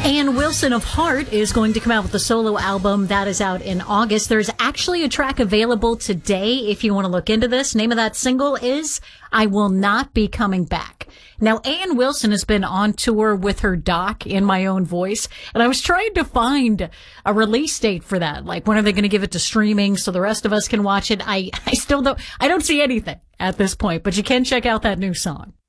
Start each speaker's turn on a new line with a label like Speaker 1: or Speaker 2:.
Speaker 1: Ann Wilson of Heart is going to come out with a solo album that is out in August. There's actually a track available today if you want to look into this. Name of that single is I Will Not Be Coming Back. Now, Ann Wilson has been on tour with her doc, In My Own Voice, and I was trying to find a release date for that. Like, when are they going to give it to streaming so the rest of us can watch it? I still don't see anything at this point, but you can check out that new song.